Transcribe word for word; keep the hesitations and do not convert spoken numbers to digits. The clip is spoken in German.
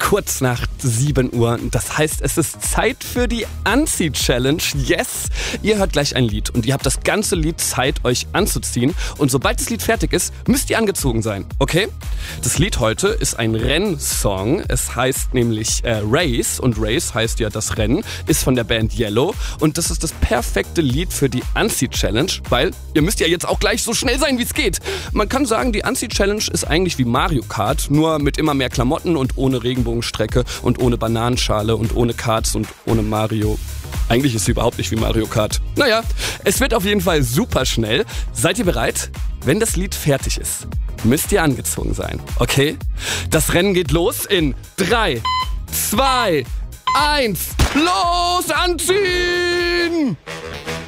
kurz nach sieben Uhr. Das heißt, es ist Zeit für die Anzieh-Challenge. Yes! Ihr hört gleich ein Lied und ihr habt das ganze Lied Zeit, euch anzuziehen. Und sobald das Lied fertig ist, müsst ihr angezogen sein. Okay? Das Lied heute ist ein Rennsong. Es heißt nämlich äh, Race und Race heißt ja das Rennen, ist von der Band Yellow. Und das ist das perfekte Lied für die Anzieh-Challenge, weil ihr müsst ja jetzt auch gleich so schnell sein, wie es geht. Man kann sagen, die Anzieh-Challenge ist eigentlich wie Mario Kart, nur mit immer mehr Klamotten und ohne Regenbogenstrecke und ohne Bananenschale und ohne Karts und ohne Mario. Eigentlich ist sie überhaupt nicht wie Mario Kart. Naja, es wird auf jeden Fall super schnell. Seid ihr bereit? Wenn das Lied fertig ist, müsst ihr angezogen sein, okay? Das Rennen geht los in drei, zwei, eins, los, anziehen!